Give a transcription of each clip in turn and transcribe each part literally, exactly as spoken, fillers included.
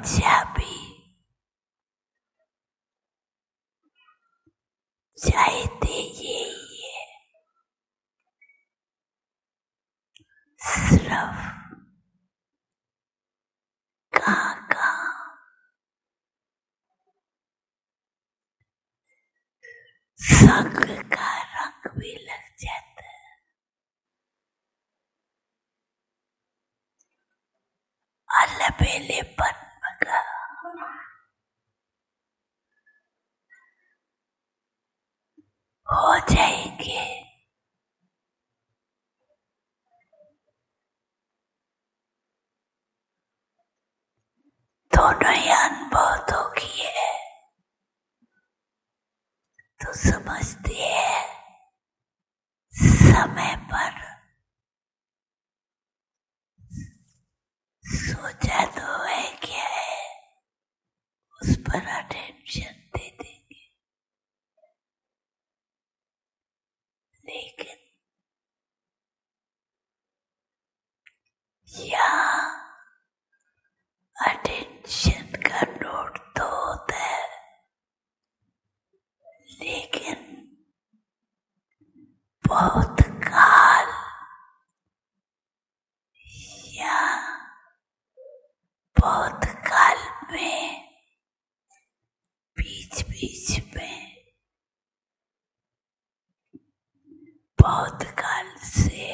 चाबी चाहते ये ये सिर्फ कहाँ कहाँ संग का रंग भी लग जाता है। अलबेलेपन का हो जाएंगे। दोनों ही अनुभव तो किए तो समझते हैं समय पर सोचा तो है क्या है, उस पर अटेंशन दे देंगे। लेकिन यहाँ अटेंशन का नोट तो होता है, लेकिन बहुत काल या बहुत काल में बीच बीच में बहुत काल से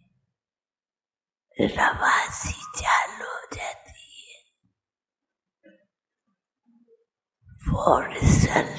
रवासी चालू हो जाती है। वो रिजल्ट